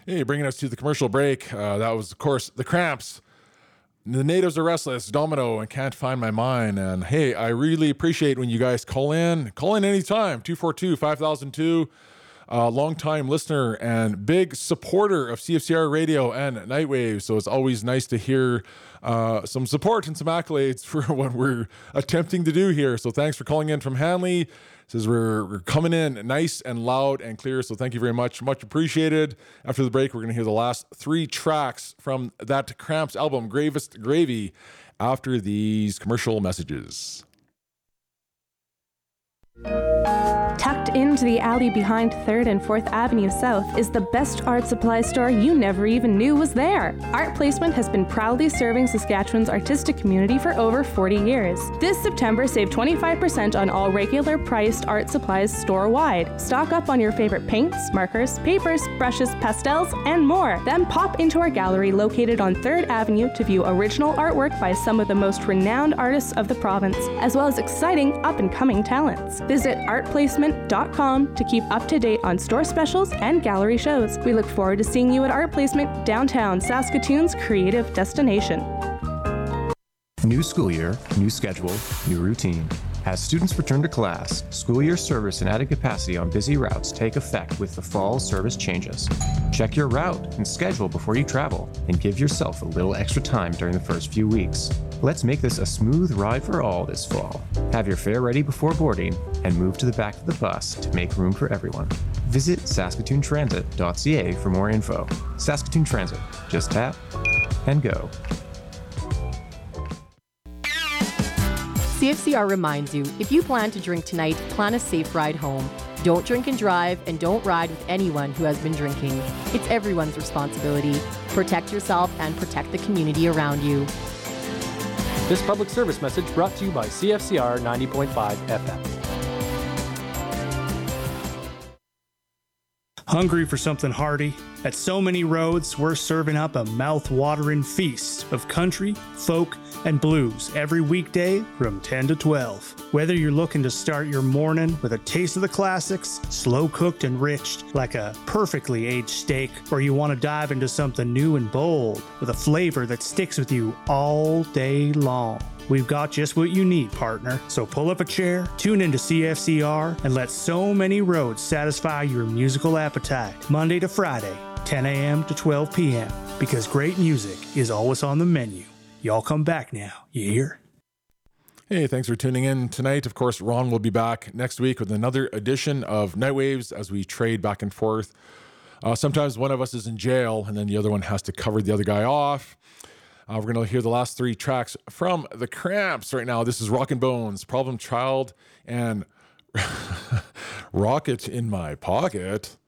Hey, bringing us to the commercial break. That was, of course, The Cramps. The Natives Are Restless, Domino, and Can't Find My Mind. And hey, I really appreciate when you guys call in. Call in anytime, 242-5002. Long-time listener and big supporter of CFCR Radio and Nightwave. So it's always nice to hear some support and some accolades for what we're attempting to do here. So thanks for calling in from Hanley. Says we're coming in nice and loud and clear. So thank you very much. Much appreciated. After the break, we're going to hear the last 3 tracks from that Cramps album, Gravest Gravy, after these commercial messages. Tucked into the alley behind 3rd and 4th Avenue South is the best art supply store you never even knew was there. Art Placement has been proudly serving Saskatchewan's artistic community for over 40 years. This September, save 25% on all regular priced art supplies store-wide. Stock up on your favorite paints, markers, papers, brushes, pastels, and more. Then pop into our gallery located on 3rd Avenue to view original artwork by some of the most renowned artists of the province, as well as exciting up-and-coming talents. Visit artplacement.com to keep up to date on store specials and gallery shows. We look forward to seeing you at Art Placement, downtown Saskatoon's creative destination. New school year, new schedule, new routine. As students return to class, school year service and added capacity on busy routes take effect with the fall service changes. Check your route and schedule before you travel, and give yourself a little extra time during the first few weeks. Let's make this a smooth ride for all this fall. Have your fare ready before boarding and move to the back of the bus to make room for everyone. Visit saskatoontransit.ca for more info. Saskatoon Transit. Just tap and go. CFCR reminds you, if you plan to drink tonight, plan a safe ride home. Don't drink and drive, and don't ride with anyone who has been drinking. It's everyone's responsibility. Protect yourself and protect the community around you. This public service message brought to you by CFCR 90.5 FM. Hungry for something hearty? At So Many Roads, we're serving up a mouth-watering feast of country, folk, and blues every weekday from 10 to 12. Whether you're looking to start your morning with a taste of the classics, slow-cooked and rich like a perfectly aged steak, or you want to dive into something new and bold with a flavor that sticks with you all day long, we've got just what you need, partner. So pull up a chair, tune into CFCR, and let So Many Roads satisfy your musical appetite. Monday to Friday, 10 a.m. to 12 p.m. Because great music is always on the menu. Y'all come back now, you hear? Hey, thanks for tuning in tonight. Of course, Ron will be back next week with another edition of Nightwaves as we trade back and forth. Sometimes one of us is in jail and then the other one has to cover the other guy off. We're going to hear the last 3 tracks from The Cramps right now. This is Rockin' Bones, Problem Child, and Rocket in My Pocket.